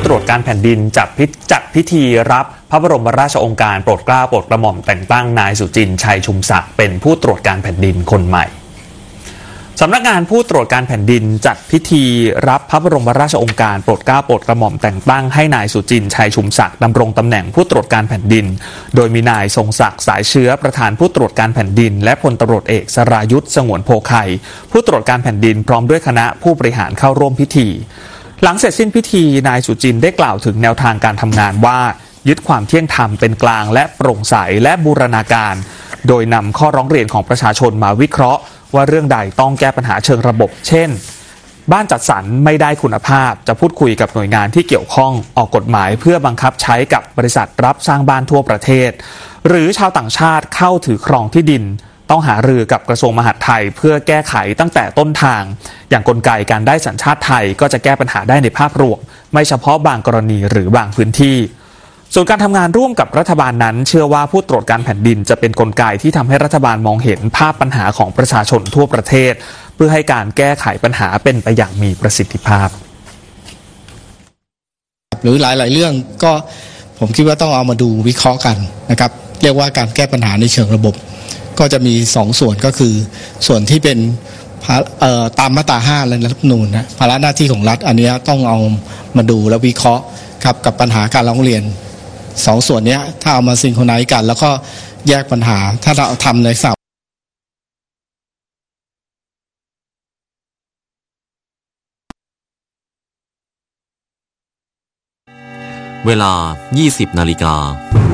ตรวจการแผ่นดินจัดพิธีรับพระบรมราชโองการโปรดเกล้าโปรดกระหม่อมแต่งตั้งนายสุจินต์ชัยชุมศักดิ์เป็นผู้ตรวจการแผ่นดินคนใหม่สำนักงานผู้ตรวจการแผ่นดินจัดพิธีรับพระบรมราชโองการโปรดเกล้าโปรดกระหม่อมแต่งตั้งให้นายสุจินต์ชัยชุมศักดิ์ดำรงตำแหน่งผู้ตรวจการแผ่นดินโดยมีนายทรงศักดิ์สายเชื้อประธานผู้ตรวจการแผ่นดินและพลตำรวจเอกสรายุทธสงวนโพไข่ผู้ตรวจการแผ่นดินพร้อมด้วยคณะผู้บริหารเข้าร่วมพิธีหลังเสร็จสิ้นพิธีนายสุจินต์ได้กล่าวถึงแนวทางการทำงานว่ายึดความเที่ยงธรรมเป็นกลางและโปร่งใสและบูรณาการโดยนำข้อร้องเรียนของประชาชนมาวิเคราะห์ว่าเรื่องใดต้องแก้ปัญหาเชิงระบบเช่นบ้านจัดสรรไม่ได้คุณภาพจะพูดคุยกับหน่วยงานที่เกี่ยวข้องออกกฎหมายเพื่อบังคับใช้กับบริษัทรับสร้างบ้านทั่วประเทศหรือชาวต่างชาติเข้าถือครองที่ดินต้องหารือกับกระทรวงมหาดไทยเพื่อแก้ไขตั้งแต่ต้นทางอย่างกลไกการได้สัญชาติไทยก็จะแก้ปัญหาได้ในภาพรวมไม่เฉพาะบางกรณีหรือบางพื้นที่ส่วนการทำงานร่วมกับรัฐบาลนั้นเชื่อว่าผู้ตรวจการแผ่นดินจะเป็นกลไกที่ทำให้รัฐบาลมองเห็นภาพปัญหาของประชาชนทั่วประเทศเพื่อให้การแก้ไขปัญหาเป็นไปอย่างมีประสิทธิภาพหรือหลายๆเรื่องก็ผมคิดว่าต้องเอามาดูวิเคราะห์กันนะครับเรียกว่าการแก้ปัญหาในเชิงระบบก็จะมี2ส่วนก็คือส่วนที่เป็นตามมาตรา5ในรัฐธรรมนูญนะภาระหน้าที่ของรัฐอันนี้ต้องเอามาดูและวิเคราะห์ครับกับปัญหาการร้องเรียน2ส่วนนี้ถ้าเอามาซิงโครไนซ์กันแล้วก็แยกปัญหาถ้าเราทำในสามเวลา 20 นาฬิกา